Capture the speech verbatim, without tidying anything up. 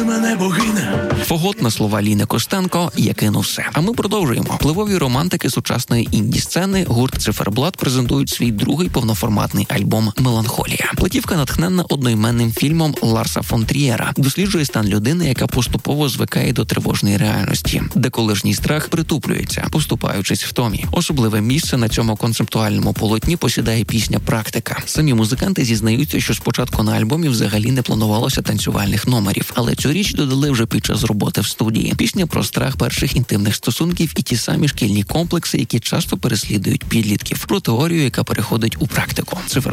мене богиня. Фогот на слова Ліни Костенко «Я кину все». А ми продовжуємо. Впливові романтики сучасної інді-сцени гурт «Циферблат» презентують свій другий повноформатний альбом «Меланхолія». Платівка натхненна одноіменним фільмом Ларса фон Трієра. Досліджує стан людини, яка поступово звикає до тривожної реальності, де колишній страх притуплюється, поступаючись втомі. Особливе місце на цьому концептуальному полотні посідає пісня «Практика». Самі музиканти зізнаються, що спочатку на альбомі взагалі не планувалося танцювальних номерів, але цю річ додали вже під час роботи в студії. Пісня про страх перших інтимних стосунків і ті самі шкільні комплекси, які часто переслідують підлітків. Про теорію, яка переходить у практику.